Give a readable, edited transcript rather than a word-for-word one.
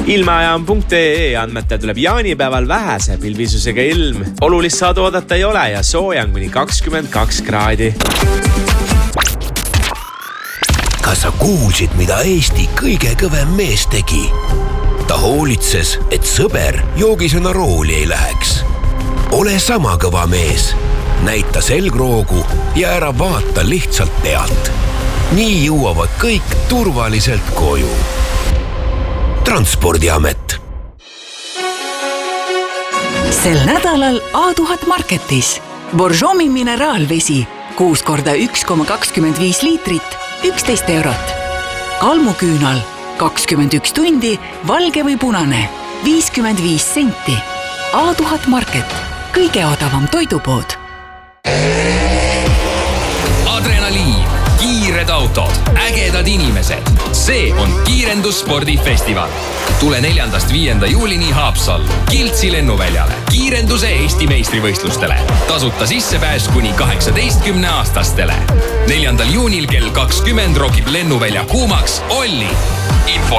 Ilmajaam.ee andmetel tuleb jaanipäeval vähese pilvisusega ilm. Olulist saadu oodata ei ole ja sooja on kuni 22 kraadi. Kas sa kuulsid, mida Eesti kõige kõvem mees tegi? Ta hoolitses, et sõber joogisena rooli ei läheks. Ole sama kõva mees. Näita selgroogu ja ära vaata lihtsalt pealt. Nii jõuavad kõik turvaliselt koju. Transpordiamet. Sel nädalal A1000 Marketis. Borjomi mineraalvesi 6 korda 1,25 liitrit, 11 eurot. Kalmuküünal 21 tundi, valge või punane, 55 senti. A1000 Market, kõige odavam toidupood. Adrenaliin, kiired autod, ägedad inimesed. See on Kiirendusspordifestival. Tule 4.–5. juulini Haapsallu, Kiltsi lennuväljale, kiirenduse Eesti meistrivõistlustele. Tasuta sissepääs kuni 18-aastastele. 4. juunil kell 20 rokib lennuvälja kuumaks Olli. Info